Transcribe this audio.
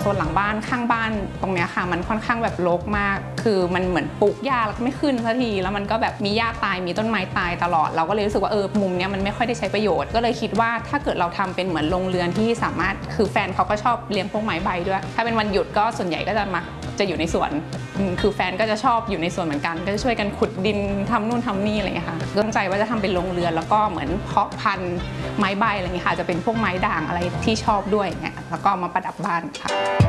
ซนหลังบ้านข้างบ้านตรงเนี้ยค่ะมันค่อนข้างแบบรกมากคือมันเหมือนปลูกหญ้าแล้วก็ไม่ขึ้นสักทีแล้วมันก็แบบมีหญ้าตายมีต้นไม้ตายตลอดเราก็เลยรู้สึกว่ามุมเนี้ยมันไม่ค่อยได้ใช้ประโยชน์ก็เลยคิดว่าถ้าเกิดเราทำเป็นเหมือนโรงเรือนที่สามารถคือแฟนเขาก็ชอบเลี้ยงพวกไม้ใบด้วยถ้าเป็นวันหยุดก็ส่วนใหญ่ก็จะอยู่ในสวนคือแฟนก็จะชอบอยู่ในสวนเหมือนกันก็จะช่วยกันขุดดินทำนู่นทำนี่อะไรอย่างเงี้ยค่ะตั้งใจว่าจะทำเป็นโรงเรือนแล้วก็เหมือนเพาะพันธุ์ไม้ใบอะไรอย่างเงี้ยค่ะจะเป็นพวกไม้ด่างอะไรที่ชอบด้วยอย่างเงี้ยแล้วก็มาประดับบ้านค่ะ